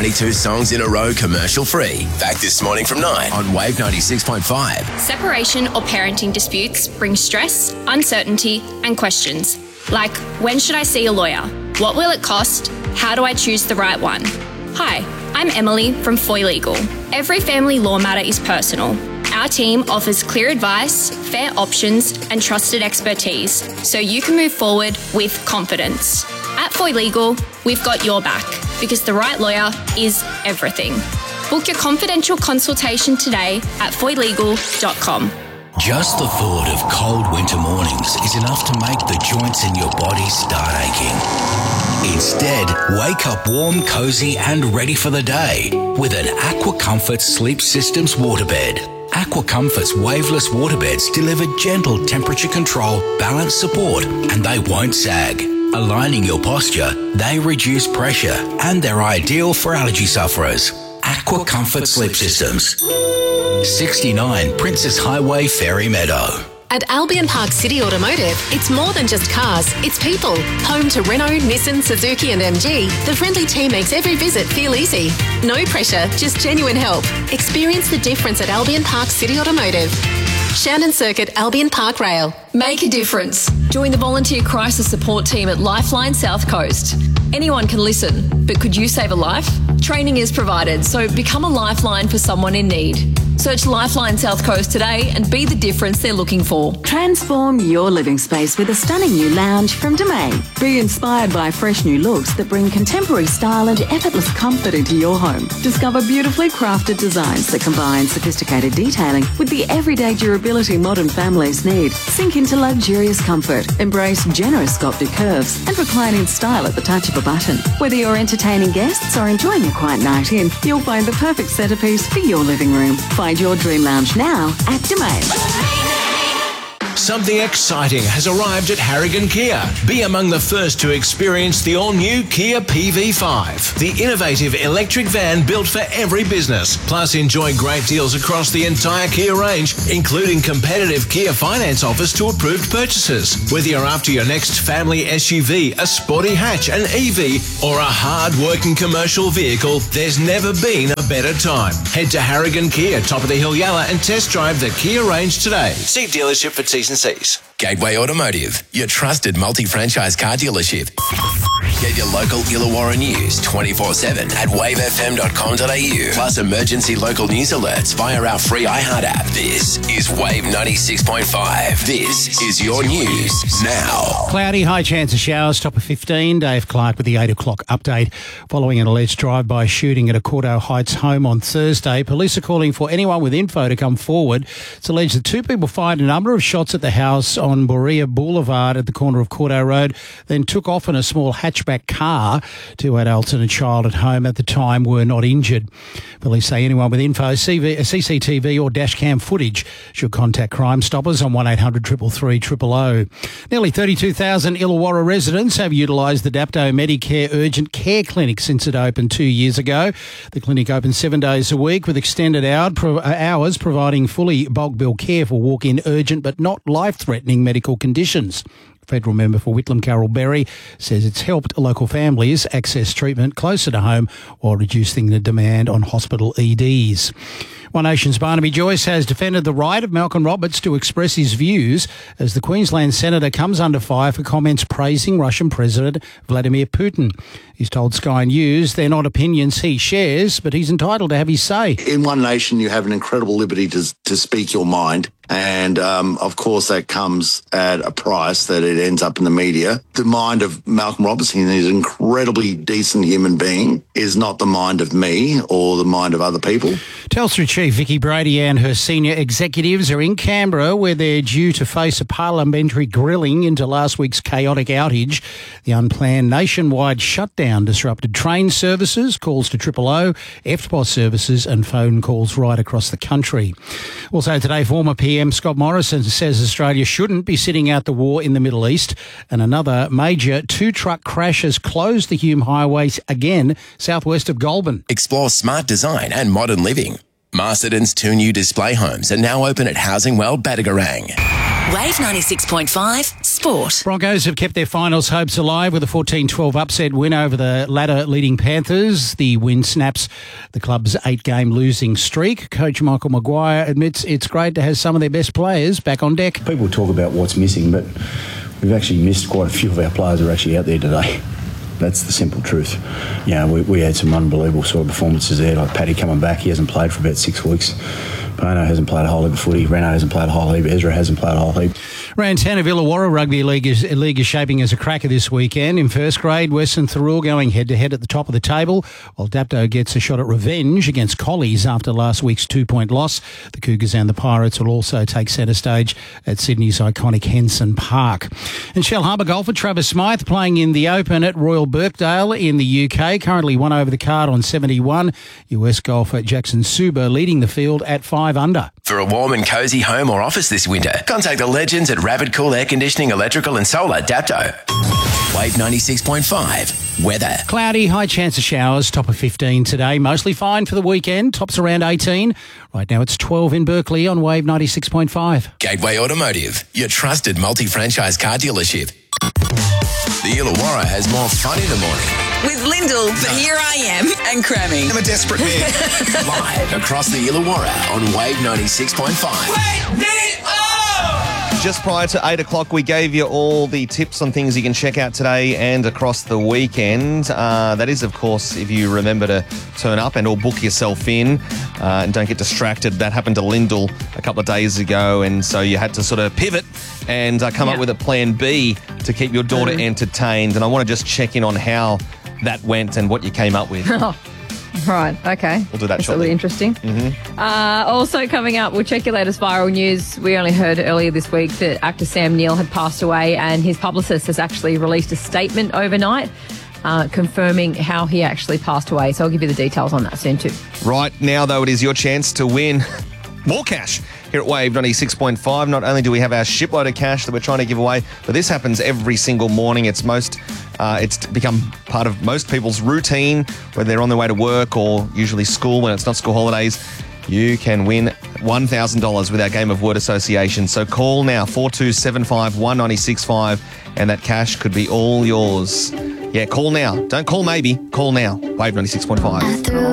22 songs in a row commercial-free. Back this morning from 9 on Wave 96.5. Separation or parenting disputes bring stress, uncertainty and questions. Like, when should I see a lawyer? What will it cost? How do I choose the right one? Hi, I'm Emily from Foy Legal. Every family law matter is personal. Our team offers clear advice, fair options and trusted expertise so you can move forward with confidence. At Foy Legal, we've got your back because the right lawyer is everything. Book your confidential consultation today at foylegal.com. Just the thought of cold winter mornings is enough to make the joints in your body start aching. Instead, wake up warm, cosy and ready for the day with an Aqua Comfort Sleep Systems waterbed. Aqua Comfort's waveless waterbeds deliver gentle temperature control, balance support, and they won't sag. Aligning your posture, they reduce pressure, and they're ideal for allergy sufferers. Aqua Comfort Sleep Systems. 69 Princess Highway, Fairy Meadow. At Albion Park City Automotive, it's more than just cars, it's people. Home to Renault, Nissan, Suzuki and MG, the friendly team makes every visit feel easy. No pressure, just genuine help. Experience the difference at Albion Park City Automotive. Shannon Circuit, Albion Park Rail. Make a difference. Join the volunteer crisis support team at Lifeline South Coast. Anyone can listen, but could you save a life? Training is provided, so become a lifeline for someone in need. Search Lifeline South Coast today and be the difference they're looking for. Transform your living space with a stunning new lounge from Domain. Be inspired by fresh new looks that bring contemporary style and effortless comfort into your home. Discover beautifully crafted designs that combine sophisticated detailing with the everyday durability modern families need. Sink into luxurious comfort, embrace generous sculpted curves and recline in style at the touch of a button. Whether you're entertaining guests or enjoying a quiet night in, you'll find the perfect centerpiece for your living room. Find your dream lounge now at Domain. Something exciting has arrived at Harrigan Kia. Be among the first to experience the all-new Kia PV5, the innovative electric van built for every business. Plus, enjoy great deals across the entire Kia range, including competitive Kia finance offers to approved purchases. Whether you're after your next family SUV, a sporty hatch, an EV, or a hard-working commercial vehicle, there's never been a better time. Head to Harrigan Kia, top of the hill Yalla, and test drive the Kia range today. See dealership for T's and C's. Gateway Automotive, your trusted multi-franchise car dealership. Get your local Illawarra news 24/7 at wavefm.com.au. Plus emergency local news alerts via our free iHeart app. This is Wave 96.5. This is your news now. Cloudy, high chance of showers, top of 15. Dave Clark with the 8 o'clock update. Following an alleged drive-by shooting at a Cordo Heights home on Thursday, police are calling for anyone with info to come forward. It's alleged that two people fired a number of shots at the house on Borea Boulevard at the corner of Cordo Road, then took off in a small hatchback car. Two adults and a child at home at the time were not injured. Police say anyone with info, CCTV or dash cam footage should contact Crime Stoppers on 1800 333 000. Nearly 32,000 Illawarra residents have utilised the Dapto Medicare Urgent Care Clinic since it opened 2 years ago. The clinic opens 7 days a week with extended hours, providing fully bulk bill care for walk-in urgent but not life-threatening medical conditions. Federal member for Whitlam, Carol Berry, says it's helped local families access treatment closer to home while reducing the demand on hospital EDs. One Nation's Barnaby Joyce has defended the right of Malcolm Roberts to express his views as the Queensland Senator comes under fire for comments praising Russian President Vladimir Putin. He's told Sky News they're not opinions he shares, but he's entitled to have his say. In One Nation, you have an incredible liberty to speak your mind. And, of course, that comes at a price that it ends up in the media. The mind of Malcolm Roberts, he's an incredibly decent human being, is not the mind of me or the mind of other people. Telstra Chief Vicky Brady and her senior executives are in Canberra, where they're due to face a parliamentary grilling into last week's chaotic outage. The unplanned nationwide shutdown disrupted train services, calls to 000, EFTPOS services and phone calls right across the country. Also today, former PM Scott Morrison says Australia shouldn't be sitting out the war in the Middle East, and another major two-truck crash has closed the Hume Highway again, southwest of Goulburn. Explore smart design and modern living. Masterton's 2 new display homes are now open at Housing World Badagarang. Wave 96.5 Sport. Broncos have kept their finals hopes alive with a 14-12 upset win over the ladder-leading Panthers. The win snaps the club's 8-game losing streak. Coach Michael Maguire admits it's great to have some of their best players back on deck. People talk about what's missing, but we've actually missed quite a few of our players who are actually out there today. That's the simple truth. You know, we had some unbelievable sort of performances there, like Paddy coming back. He hasn't played for about 6 weeks. Bono hasn't played a whole heap of footy. Reno hasn't played a whole heap. Ezra hasn't played a whole heap. Rantana Illawarra Rugby League is shaping as a cracker this weekend. In first grade, Western Thurul going head-to-head at the top of the table, while Dapto gets a shot at revenge against Collies after last week's 2-point loss. The Cougars and the Pirates will also take centre stage at Sydney's iconic Henson Park. And Shell Harbour golfer Travis Smythe playing in the Open at Royal Birkdale in the UK, currently 1 over the card on 71. US golfer Jackson Suber leading the field at 5 under. For a warm and cosy home or office this winter, contact the legends at Rapid Cool Air Conditioning, Electrical and Solar, Dapto. Wave 96.5. Weather. Cloudy, high chance of showers, top of 15 today. Mostly fine for the weekend, tops around 18. Right now it's 12 in Berkeley on Wave 96.5. Gateway Automotive, your trusted multi-franchise car dealership. The Illawarra has more fun in the morning. With Lyndall, but here I am and cramming. I'm a desperate man. Live across the Illawarra on Wave 96.5. Wake me up! Just prior to 8 o'clock, we gave you all the tips on things you can check out today and across the weekend. That is, of course, if you remember to turn up and or book yourself in and don't get distracted. That happened to Lyndall a couple of days ago, and so you had to sort of pivot and come up with a plan B to keep your daughter entertained. And I want to just check in on how that went and what you came up with. Right, okay. We'll do that That's shortly. really interesting. Mm-hmm. Also coming up, we'll check your latest viral news. We only heard earlier this week that actor Sam Neill had passed away, and his publicist has actually released a statement overnight confirming how he actually passed away. So I'll give you the details on that soon too. Right now, though, it is your chance to win more cash here at Wave 96.5. Not only do we have our shipload of cash that we're trying to give away, but this happens every single morning. It's become part of most people's routine, whether they're on their way to work or usually school when it's not school holidays. You can win $1,000 with our game of word association. So call now, 4275 1965, and that cash could be all yours. Yeah, call now. Don't call maybe. Call now. Wave 96.5.